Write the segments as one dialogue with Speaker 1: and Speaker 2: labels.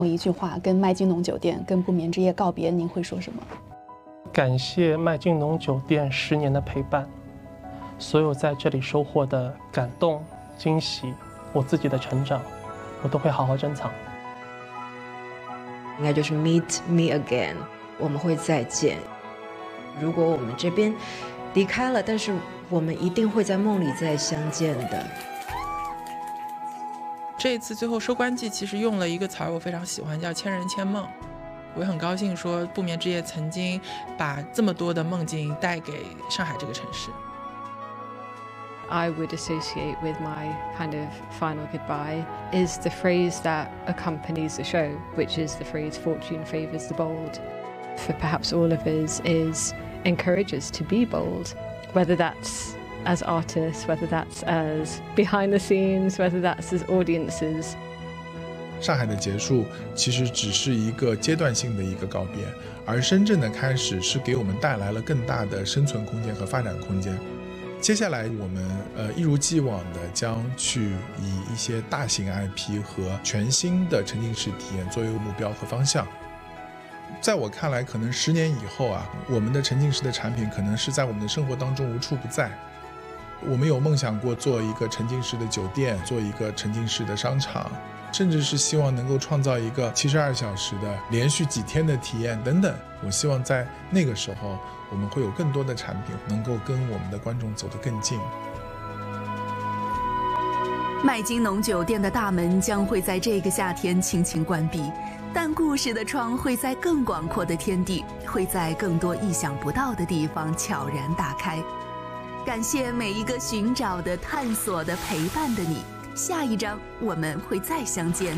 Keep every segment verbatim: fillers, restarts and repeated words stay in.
Speaker 1: 我一句话跟麦金农酒店、跟不眠之夜告别，您会说什么？
Speaker 2: 感谢麦金农酒店十年的陪伴，所有在这里收获的感动、惊喜，我自己的成长，我都会好好珍藏。
Speaker 3: 应该就是 meet me again， 我们会再见。如果我们这边离开了，但是我们一定会在梦里再相见的。
Speaker 4: 这一次最后收官季其实用了一个词儿，我非常喜欢，叫千人千梦。我也很高兴说不眠之夜曾经把这么多的梦境带给上海这个城市。
Speaker 5: I would associate with my kind of final goodbye is the phrase that accompanies the show, which is the phrase fortune favours the bold. For perhaps all of us is encourage us to be bold, whether that's as artists, whether that's as behind the scenes, whether that's as audiences.
Speaker 6: 上海的结束其实只是一个阶段性的一个告别，而深圳的开始是给我们带来了更大的生存空间和发展空间。接下来我们呃一如既往的将去以一些大型 I P 和全新的沉浸式体验作为目标和方向。在我看来，可能十年以后啊，我们的沉浸式的产品可能是在我们的生活当中无处不在。我们有梦想过做一个沉浸式的酒店，做一个沉浸式的商场，甚至是希望能够创造一个七十二小时的连续几天的体验等等。我希望在那个时候，我们会有更多的产品能够跟我们的观众走得更近。
Speaker 7: 麦金农酒店的大门将会在这个夏天轻轻关闭，但故事的窗会在更广阔的天地，会在更多意想不到的地方悄然打开。感谢每一个寻找的、探索的、陪伴的你。下一章我们会再相见。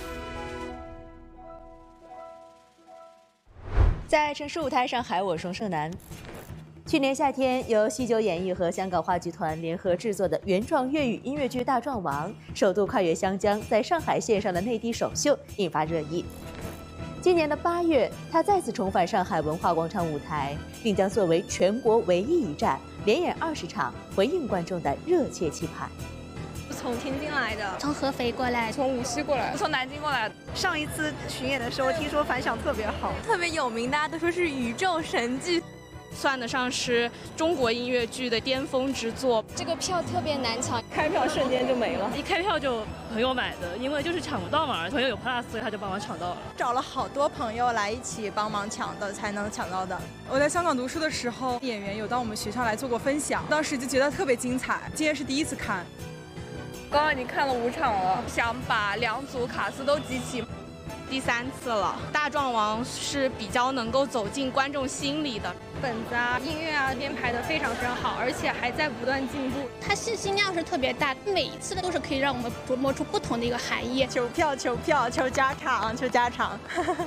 Speaker 8: 在城市舞台上海，我是盛楠。去年夏天，由西九演艺和香港话剧团联合制作的原创粤语音乐剧《大壮王》首度跨越湘江，在上海线上的内地首秀引发热议。今年的八月，他再次重返上海文化广场舞台，并将作为全国唯一一站，连演二十场，回应观众的热切期盼。
Speaker 9: 从天津来的，
Speaker 10: 从合肥过来，
Speaker 9: 从无锡过来，从南京过来。上一次巡演的时候，听说反响特别好，
Speaker 10: 特别有名，大家都说是宇宙神剧，
Speaker 11: 算得上是中国音乐剧的巅峰之作。
Speaker 12: 这个票特别难抢，
Speaker 9: 开票瞬间就没了。
Speaker 11: 一开票就朋友买的，因为就是抢不到嘛，朋友有 Plus， 所以他就帮忙抢到了。
Speaker 13: 找了好多朋友来一起帮忙抢的，才能抢到的。
Speaker 14: 我在香港读书的时候，演员有到我们学校来做过分享，当时就觉得特别精彩。今天是第一次看。
Speaker 9: 刚刚已经看了五场了，
Speaker 11: 想把两组卡司都集齐，第三次了。大壮王是比较能够走进观众心里的，
Speaker 9: 本子啊、音乐啊编排的非常非常好，而且还在不断进步。
Speaker 12: 它信息量是特别大，每一次的都是可以让我们琢磨出不同的一个含义。
Speaker 13: 求票、求票、求加场、求加场。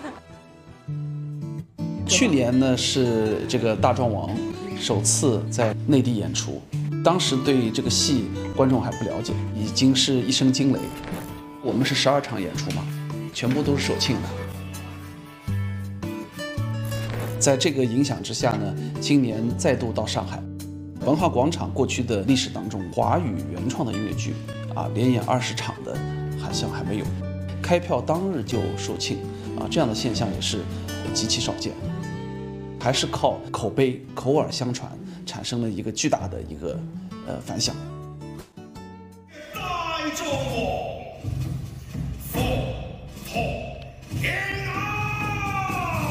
Speaker 15: 去年呢是这个大壮王首次在内地演出。当时对这个戏观众还不了解，已经是一声惊雷。我们是十二场演出嘛，全部都是首庆的。在这个影响之下呢，今年再度到上海文化广场。过去的历史当中，华语原创的音乐剧啊，连演二十场的好像还没有。开票当日就售罄啊，这样的现象也是极其少见。还是靠口碑、口耳相传。产生了一个巨大的一个呃反响。
Speaker 16: 大壮王，佛陀天啊！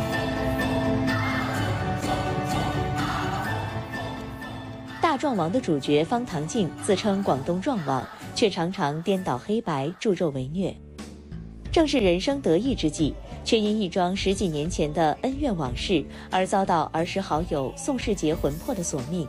Speaker 8: 大壮王的主角方唐镜自称广东壮王，却常常颠倒黑白、助纣为虐。正是人生得意之际，却因一桩十几年前的恩怨往事而遭到儿时好友宋世杰魂魄的索命。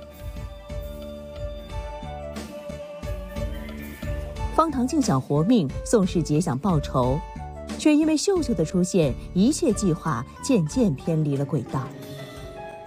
Speaker 8: 方唐镜想活命，宋世杰想报仇，却因为秀秀的出现，一切计划渐渐偏离了轨道。